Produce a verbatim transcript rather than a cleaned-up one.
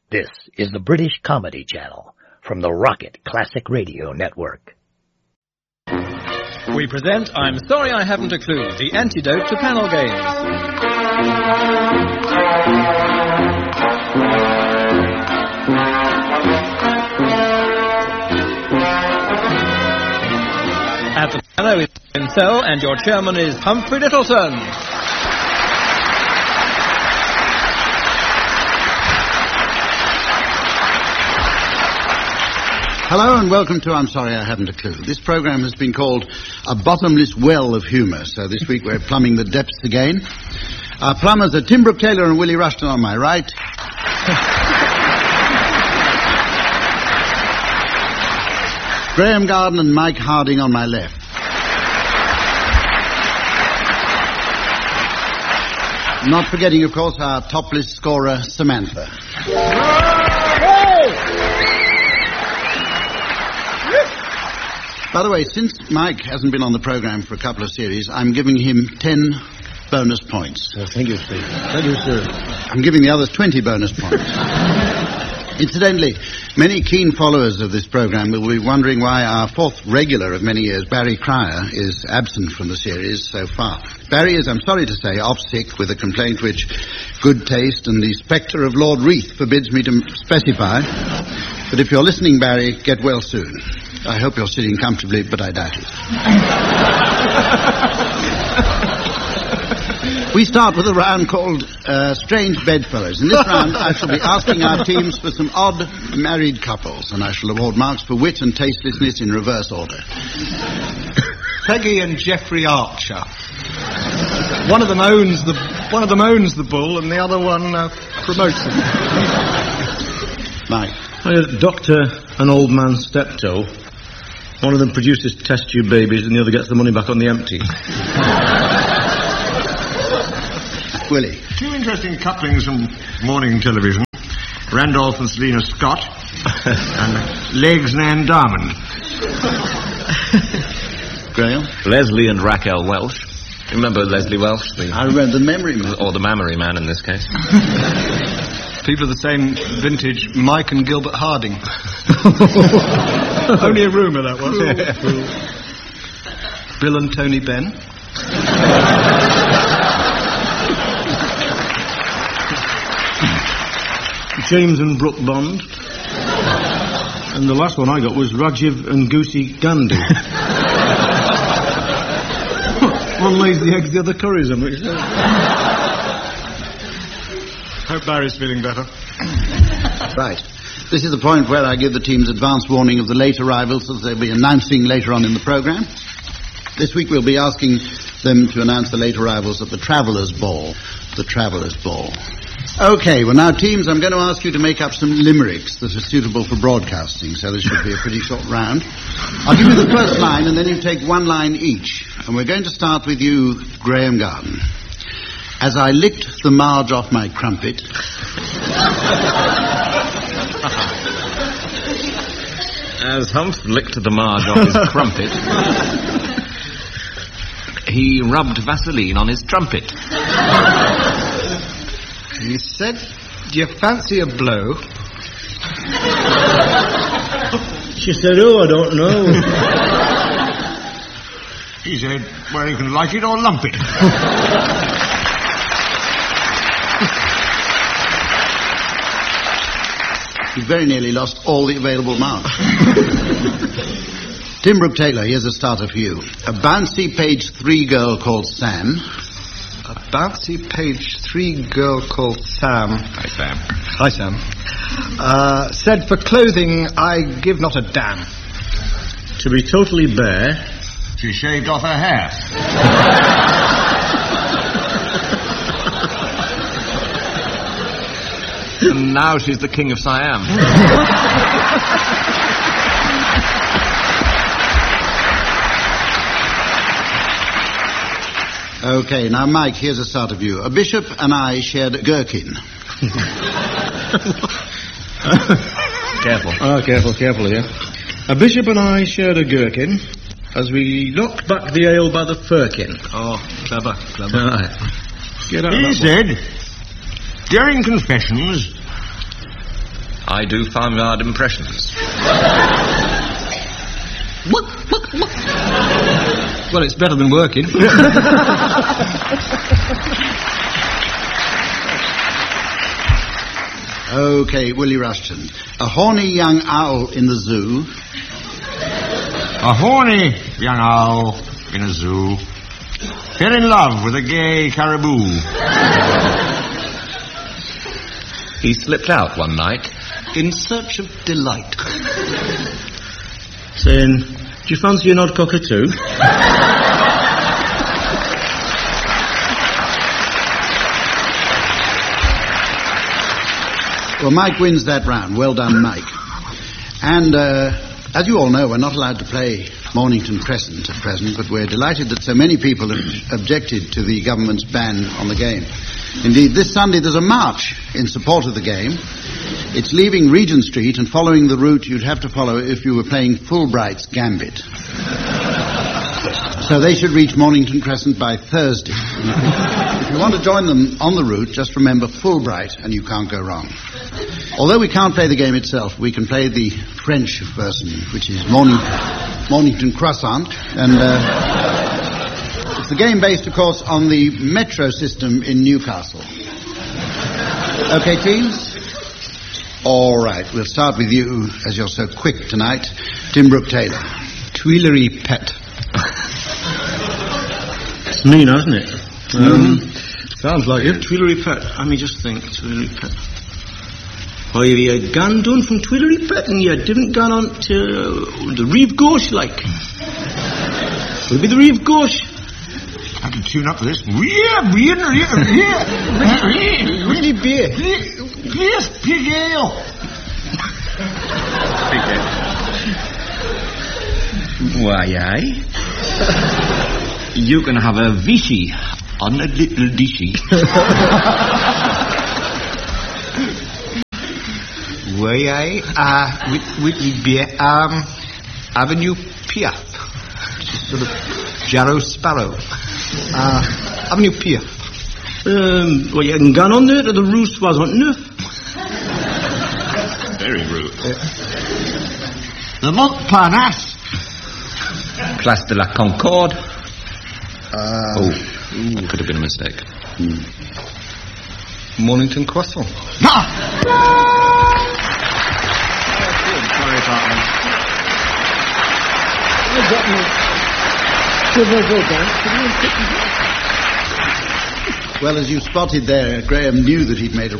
This is the British Comedy Channel from the Rocket Classic Radio Network. We present I'm Sorry I Haven't a Clue, the antidote to panel games. At the piano is Pincel and your chairman is Humphrey Littleton. Hello and welcome to I'm Sorry I Haven't a Clue. This programme has been called A Bottomless Well of Humour, so this week we're plumbing the depths again. Our plumbers are Tim Brooke-Taylor and Willie Rushton on my right. Graham Garden and Mike Harding on my left. Not forgetting, of course, our topless scorer, Samantha. By the way, since Mike hasn't been on the programme for a couple of series, I'm giving him ten bonus points. Oh, thank you, Steve. Thank you, sir. I'm giving the others twenty bonus points. Incidentally, many keen followers of this programme will be wondering why our fourth regular of many years, Barry Cryer, is absent from the series so far. Barry is, I'm sorry to say, off sick with a complaint which good taste and the spectre of Lord Reith forbids me to specify. But if you're listening, Barry, get well soon. I hope you're sitting comfortably, but I doubt it. We start with a round called uh, Strange Bedfellows. In this round, I shall be asking our teams for some odd married couples, and I shall award marks for wit and tastelessness in reverse order. Peggy and Geoffrey Archer. One of them owns the one of them owns the bull, and the other one uh, promotes it. Mike. Uh, doctor and old man Steptoe. One of them produces test tube babies and the other gets the money back on the empty. Willie. Two interesting couplings from morning television. Randolph and Selina Scott. And Legs and Anne Diamond. Graham. Leslie and Raquel Welsh. Remember Leslie Welsh? The, I remember the memory man. Or the mammary man in this case. People of the same vintage, Mike and Gilbert Harding. Only a rumour, that was. Bill and Tony Benn. James and Brooke Bond. And the last one I got was Rajiv and Goosey Gandhi. One lays the eggs, the other curries them. Hope Barry's feeling better. Right. This is the point where I give the teams advance warning of the late arrivals that they'll be announcing later on in the programme. This week we'll be asking them to announce the late arrivals at the Travellers' Ball. The Travellers' Ball. OK, well now, teams, I'm going to ask you to make up some limericks that are suitable for broadcasting, so this should be a pretty short round. I'll give you the first line, and then you take one line each. And we're going to start with you, Graham Garden. As I licked the marge off my crumpet... As Humph licked the marge off his crumpet, he rubbed Vaseline on his trumpet. He said, do you fancy a blow? She said, oh, I don't know. He said, well, you can like it or lump it. You very nearly lost all the available marks. Tim Brooke-Taylor, here's a starter for you. A bouncy page three girl called Sam. A bouncy page three girl called Sam. Hi, Sam. Hi, Sam. Uh, said for clothing, I give not a damn. To be totally bare. She shaved off her hair. And now she's the king of Siam. OK, now, Mike, here's a start of you. A bishop and I shared a gherkin. Careful. Ah, careful, careful here. A bishop and I shared a gherkin as we knocked back the ale by the firkin. Oh, clever, clever. Right. Get out He of that said, during confessions, I do farmyard impressions. Well, it's better than working. Okay, Willie Rushton. A horny young owl in the zoo. A horny young owl in a zoo. Fell in love with a gay caribou. He slipped out one night. In search of delight. Saying, do you fancy an odd cockatoo? Well, Mike wins that round. Well done, Mike. And uh, as you all know, we're not allowed to play Mornington Crescent at present, but we're delighted that so many people have objected to the government's ban on the game. Indeed, this Sunday there's a march in support of the game. It's leaving Regent Street and following the route you'd have to follow if you were playing Fulbright's Gambit. So they should reach Mornington Crescent by Thursday. If you want to join them on the route, just remember Fulbright and you can't go wrong. Although we can't play the game itself, we can play the French version, which is Morning, Mornington Croissant. And uh, it's the game based, of course, on the metro system in Newcastle. Okay, teams? All right, we'll start with you, as you're so quick tonight. Tim Brooke-Taylor. Tuileries Pet. It's me now, isn't it? Um, Sounds like it. Tuileries Pet. Let me just think. Tuileries Pet. Oh, you had gone down from Tuileries Pet and you didn't gone on to the Rive Gauche, like. Will be the Rive Gauche. I have to tune up for this. Yeah, yeah, yeah, yeah. Really beer. Yes, pig ale. Why, aye. You can have a Vichy on a little dishy. Why, I, uh, with, with the beer, um, Avenue Piaf. Sort of Jarrow Sparrow. Uh, Avenue Piaf. Um, well, you hadn't gone on there to the Rue soixante-neuf. Very rude. The Montparnasse. Place de la Concorde. Uh, Oh, that could have been a mistake. Mornington Croissant. Ah! Sorry about that. well, as you spotted there, Graham knew that he'd made a